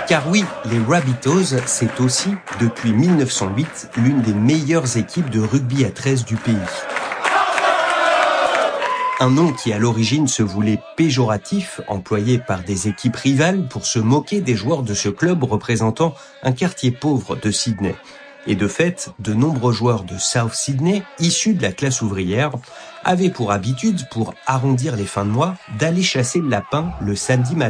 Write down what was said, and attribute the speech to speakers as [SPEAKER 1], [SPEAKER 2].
[SPEAKER 1] Car oui, les Rabbitohs, c'est aussi, depuis 1908, l'une des meilleures équipes de rugby à 13 du pays. Un nom qui à l'origine se voulait péjoratif, employé par des équipes rivales pour se moquer des joueurs de ce club représentant un quartier pauvre de Sydney. Et de fait, de nombreux joueurs de South Sydney, issus de la classe ouvrière, avaient pour habitude, pour arrondir les fins de mois, d'aller chasser le lapin le samedi matin.